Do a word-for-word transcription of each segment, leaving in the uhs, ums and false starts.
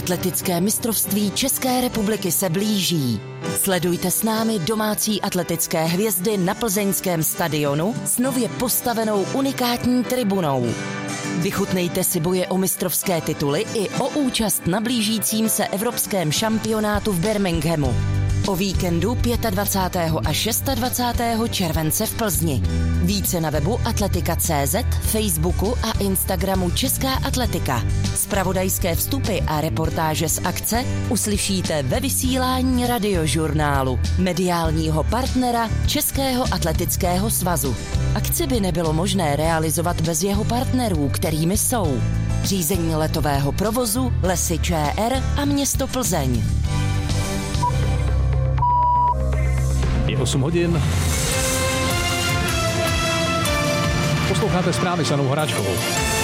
Atletické mistrovství České republiky se blíží. Sledujte s námi domácí atletické hvězdy na plzeňském stadionu s nově postavenou unikátní tribunou. Vychutnejte si boje o mistrovské tituly i o účast na blížícím se evropském šampionátu v Birminghamu. O víkendu dvacátého pátého až dvacátého šestého července v Plzni. Více na webu atletika tečka cé zet, Facebooku a Instagramu Česká atletika. Zpravodajské vstupy a reportáže z akce uslyšíte ve vysílání Radiožurnálu, mediálního partnera Českého atletického svazu. Akci by nebylo možné realizovat bez jeho partnerů, kterými jsou řízení letového provozu, Lesy ČR a město Plzeň. Je osm hodin. Posloucháte zprávy s Janou Horáčkovou.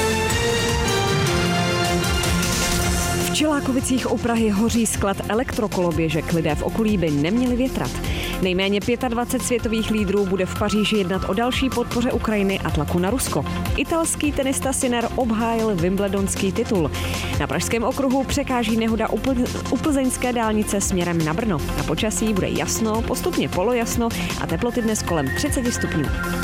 V Čelákovicích u Prahy hoří sklad elektrokoloběžek. Lidé v okolí by neměli větrat. Nejméně dvacet pět světových lídrů bude v Paříži jednat o další podpoře Ukrajiny a tlaku na Rusko. Italský tenista Sinner obhájil wimbledonský titul. Na Pražském okruhu překáží nehoda u, Pl- u plzeňské dálnice směrem na Brno. Na počasí bude jasno, postupně polojasno a teploty dnes kolem třicet stupňů.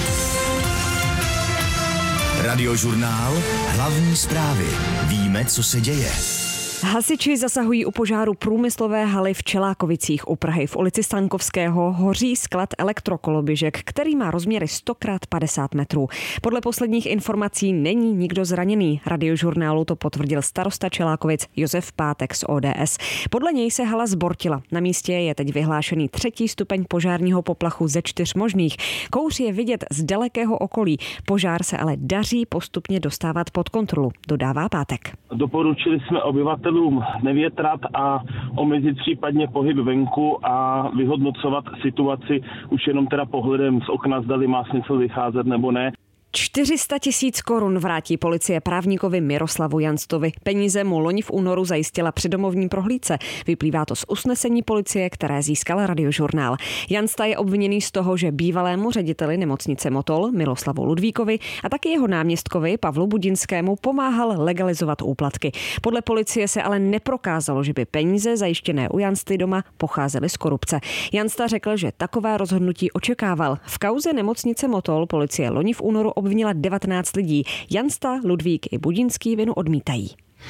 Radiožurnál, hlavní zprávy. Víme, co se děje. Hasiči zasahují u požáru průmyslové haly v Čelákovicích u Prahy. V ulici Stankovského hoří sklad elektrokoloběžek, který má rozměry sto krát padesát metrů. Podle posledních informací není nikdo zraněný. Radiožurnálu to potvrdil starosta Čelákovic Josef Pátek z O D S. Podle něj se hala zbortila. Na místě je teď vyhlášený třetí stupeň požárního poplachu ze čtyř možných. Kouř je vidět z dalekého okolí. Požár se ale daří postupně dostávat pod kontrolu, dodává Pátek. Doporučili jsme obyvatel nevětrat a omezit případně pohyb venku a vyhodnocovat situaci už jenom teda pohledem z okna, zdali má smysl vycházet nebo ne. čtyři sta tisíc korun vrátí policie právníkovi Miroslavu Janstovi. Peníze mu loni v únoru zajistila při domovní prohlídce. Vyplývá to z usnesení policie, které získal Radiožurnál. Jansta je obviněný z toho, že bývalému řediteli nemocnice Motol Miloslavu Ludvíkovi a taky jeho náměstkovi Pavlu Budinskému pomáhal legalizovat úplatky. Podle policie se ale neprokázalo, že by peníze zajištěné u Jansty doma pocházely z korupce. Jansta řekl, že takové rozhodnutí očekával. V kauze nemocnice Motol policie loni v únoru obvinila devatenáct lidí. Jansta, Ludvík i Budinský vinu odmítají.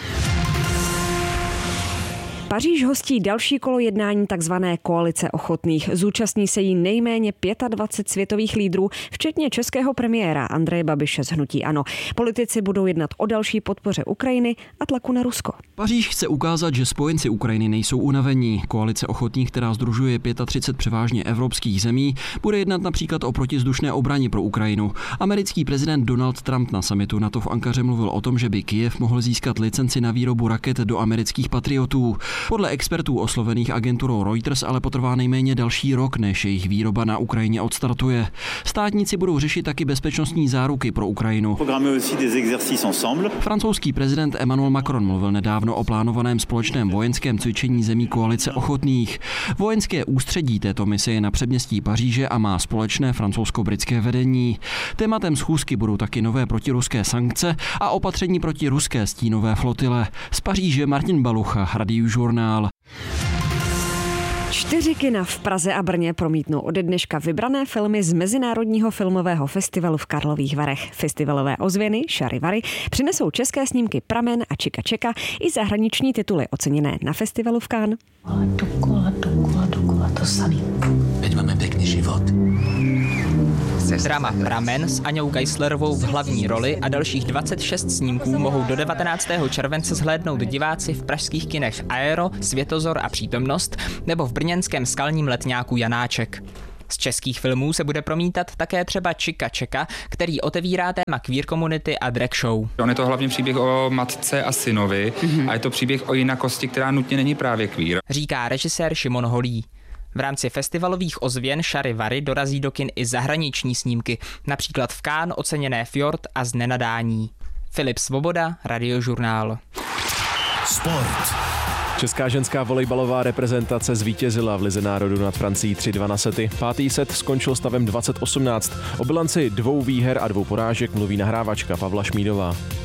Paříž hostí další kolo jednání takzvané koalice ochotných. Zúčastní se jí nejméně dvacet pět světových lídrů, včetně českého premiéra Andreje Babiše z hnutí ANO. Politici budou jednat o další podpoře Ukrajiny a tlaku na Rusko. Paříž chce ukázat, že spojenci Ukrajiny nejsou unavení. Koalice ochotných, která sdružuje třicet pět převážně evropských zemí, bude jednat například o protizdušné obraně pro Ukrajinu. Americký prezident Donald Trump na summitu NATO v Ankaře mluvil o tom, že by Kyjev mohl získat licenci na výrobu raket do amerických Patriotů. Podle expertů oslovených agenturou Reuters ale potrvá nejméně další rok, než jejich výroba na Ukrajině odstartuje. Státníci budou řešit taky bezpečnostní záruky pro Ukrajinu. Francouzský prezident Emmanuel Macron mluvil nedávno o plánovaném společném vojenském cvičení zemí koalice ochotných. Vojenské ústředí této mise je na předměstí Paříže a má společné francouzsko-britské vedení. Tématem schůzky budou taky nové protiruské sankce a opatření proti ruské stínové flotile. Z Paříže Martin Balucha, Radiožurnál. Čtyři kina v Praze a Brně promítnou ode dneška vybrané filmy z Mezinárodního filmového festivalu v Karlových Varech. Festivalové ozvěny Šarivary přinesou české snímky Pramen a Čika Čeka i zahraniční tituly oceněné na festivalu v Cannes. Ale dokola, dokola, dokola, to samý. Teď máme pěkný život. Drama Pramen s Aňou Geislerovou v hlavní roli a dalších dvacet šest snímků mohou do devatenáctého července zhlédnout diváci v pražských kinech Aero, Světozor a Přítomnost nebo v brněnském skalním letňáku Janáček. Z českých filmů se bude promítat také třeba Čika Čeka, který otevírá téma queer komunity a drag show. On je to hlavně příběh o matce a synovi mm-hmm. a je to příběh o jinakosti, která nutně není právě queer. Říká režisér Šimon Holý. V rámci festivalových ozvěn Šarivary dorazí do kin i zahraniční snímky, například v Cannes oceněné Fjord a Z nenadání. Filip Svoboda, Radiožurnál. Sport. Česká ženská volejbalová reprezentace zvítězila v Lize národů nad Francií tři dva na sety. Pátý set skončil stavem dvacet osmnáct. O bilanci dvou výher a dvou porážek mluví nahrávačka Pavla Šmídová.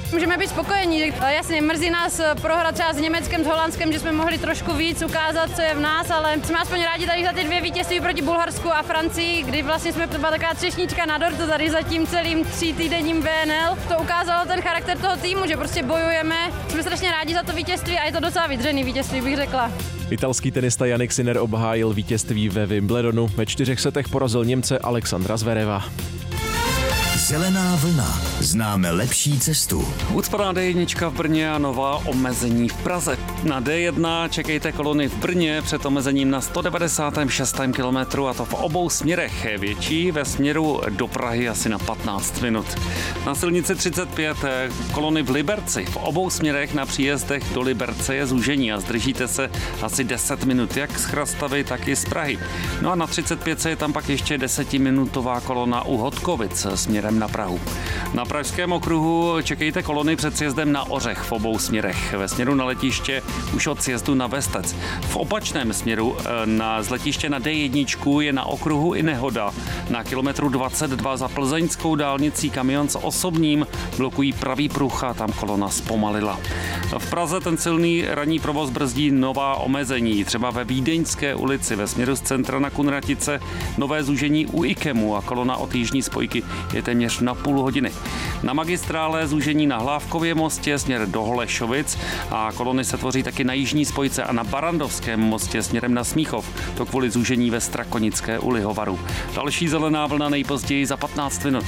Můžeme být spokojení. Jasně, mrzí nás prohra třeba s Německem, s Holandskem, že jsme mohli trošku víc ukázat, co je v nás, ale jsme aspoň rádi tady za ty dvě vítězství proti Bulharsku a Francii, kdy vlastně jsme to byla taková třešnička na dortu tady za tím celým tří týdenním V N L. To ukázalo ten charakter toho týmu, že prostě bojujeme. Jsme strašně rádi za to vítězství a je to docela vydřený vítězství, bych řekla. Italský tenista Jannik Sinner obhájil vítězství ve Wimbledonu. Ve čtyřech setech porazil Němce Alexandra Zvereva. Zelená vlna. Známe lepší cestu. Ucpaná D jedna v Brně a nová omezení v Praze. Na D jedna čekejte kolony v Brně před omezením na sto devadesát šest kilometrů a to v obou směrech. Je větší ve směru do Prahy asi na patnáct minut. Na silnici třicet pět kolony v Liberci. V obou směrech na příjezdech do Liberce je zúžení a zdržíte se asi deset minut, jak z Chrastavy, tak i z Prahy. No a na třicet pět je tam pak ještě desetiminutová kolona u Hodkovic směrem na Prahu. Na pražském okruhu čekejte kolony před sjezdem na Ořech v obou směrech. Ve směru na letiště už od sjezdu na Vestec. V opačném směru na z letiště na D jedna je na okruhu i nehoda. Na kilometru dvacet dva za plzeňskou dálnicí kamion s osobním blokují pravý pruh a tam kolona zpomalila. V Praze ten silný ranní provoz brzdí nová omezení. Třeba ve Vídeňské ulici ve směru z centra na Kunratice nové zúžení u Ikemu a kolona od jižní spojky je téměř na půl hodiny. Na magistrále zúžení na Hlávkově mostě směr do Holešovic a kolony se tvoří taky na jižní spojce a na Barandovském mostě směrem na Smíchov. To kvůli zúžení ve Strakonické u Lihovaru. Další zelená vlna nejpozději za patnáct minut.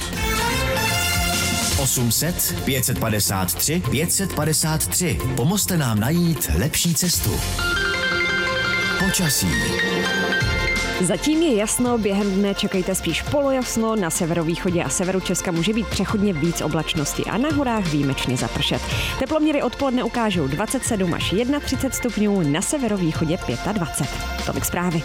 osm set pět set padesát tři pět set padesát tři. Pomozte nám najít lepší cestu. Počasí. Zatím je jasno, během dne čekejte spíš polojasno, na severovýchodě a severu Česka může být přechodně víc oblačnosti a na horách výjimečně zapršet. Teploměry odpoledne ukážou dvacet sedm až třicet jedna stupňů, na severovýchodě dvacet pět. Tolik zprávy.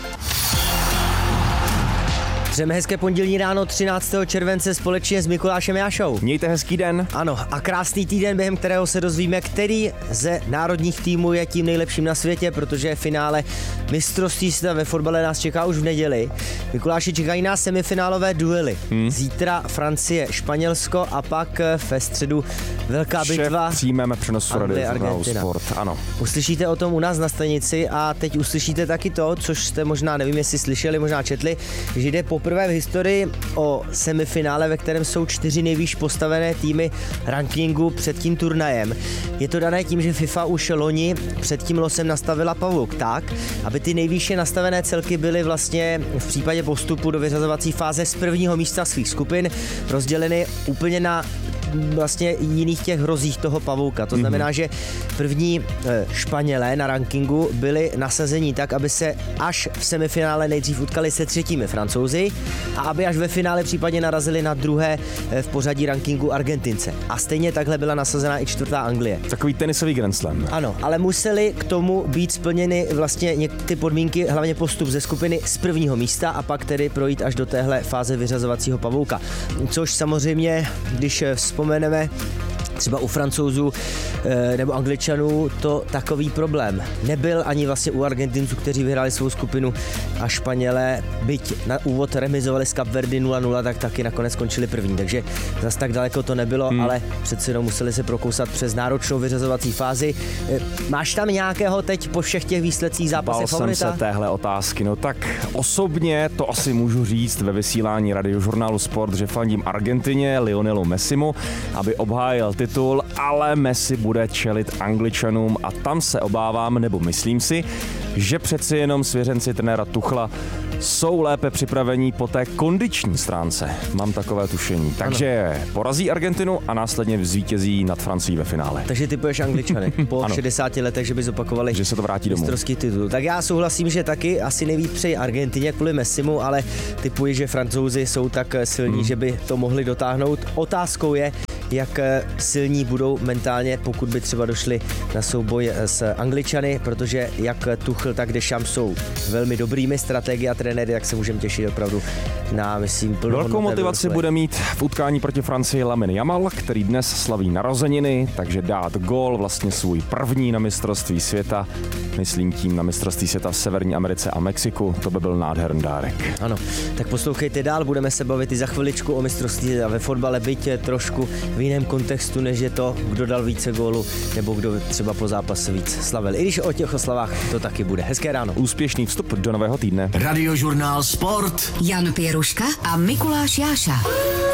Přejeme hezké pondělní ráno třináctého července společně s Mikulášem Jášou. Mějte hezký den. Ano, a krásný týden, během kterého se dozvíme, který ze národních týmů je tím nejlepším na světě, protože finále mistrovství světa ve fotbale nás čeká už v neděli. Mikuláši, čekají nás semifinálové duely. Hmm. Zítra Francie, Španělsko a pak ve středu velká bitva. Přijmeme přenosu Radiožurnálu Sport, ano. Uslyšíte o tom u nás na stanici a teď uslyšíte taky to, což jste možná, nevím, jestli slyšeli, možná četli, že jde poprvé v historii o semifinále, ve kterém jsou čtyři nejvýš postavené týmy rankingu před tím turnajem. Je to dané tím, že FIFA už loni před tím losem nastavila pavouk tak, aby ty nejvýše nastavené celky byly vlastně v případě postupu do vyřazovací fáze z prvního místa svých skupin rozděleny úplně na vlastně jiných těch hrozích toho pavouka. To znamená, mm-hmm. že první Španělé na rankingu byli nasazení tak, aby se až v semifinále nejdřív utkali se třetími Francouzi a aby až ve finále případně narazili na druhé v pořadí rankingu Argentince. A stejně takhle byla nasazena i čtvrtá Anglie. Takový tenisový Grand Slam. Ano, ale museli k tomu být splněny vlastně ty podmínky, hlavně postup ze skupiny z prvního místa a pak tedy projít až do téhle fáze vyřazovacího pavouka. Což samozřejmě, když vzpomeneme třeba u Francouzů e, nebo Angličanů, to takový problém nebyl ani vlastně u Argentinců, kteří vyhráli svou skupinu, a Španělé, byť na úvod remizovali s Kapverdy nula nula, tak taky nakonec skončili první, takže zas tak daleko to nebylo, hmm. ale přece jenom museli se prokousat přes náročnou vyřazovací fázi. E, máš tam nějakého teď po všech těch výsledcích zápasech favorita? Bál jsem se téhle otázky, no tak osobně to asi můžu říct ve vysílání Radiožurnálu Sport, že fandím Argentině, Lionelu Messimu, aby obhájil titul, ale Messi bude čelit Angličanům a tam se obávám, nebo myslím si, že přeci jenom svěřenci trenéra Tuchla jsou lépe připravení po té kondiční stránce. Mám takové tušení. Takže ano. Porazí Argentinu a následně zvítězí nad Francií ve finále. Takže ty půjdeš Angličany po šedesáti letech, že by zopakovali, že se to vrátí domů. Mistrovský titul. Tak já souhlasím, že taky asi nejvíc přeji Argentině kvůli Messimu, ale typuji, že Francouzi jsou tak silní, hmm. že by to mohli dotáhnout. Otázkou je, jak silní budou mentálně, pokud by třeba došli na souboj s Angličany, protože jak Tuchl, tak Deschamps jsou velmi dobrými strategy a trenéry, tak se můžeme těšit opravdu na, myslím, plnou velkou motivaci bude mít v utkání proti Francii Lamine Yamal, který dnes slaví narozeniny, takže dát gól, vlastně svůj první na mistrovství světa, myslím tím na mistrovství světa v Severní Americe a Mexiku. To by byl nádherný dárek. Ano, tak poslouchejte dál, budeme se bavit i za chviličku o mistrovství a ve fotbale, byť je trošku v jiném kontextu, než je to, kdo dal více gólů nebo kdo třeba po zápase víc slavil. I když o těch oslavách to taky bude. Hezké ráno. Úspěšný vstup do nového týdne. Radiožurnál Sport. Jan Pěruška a Mikuláš Jáša.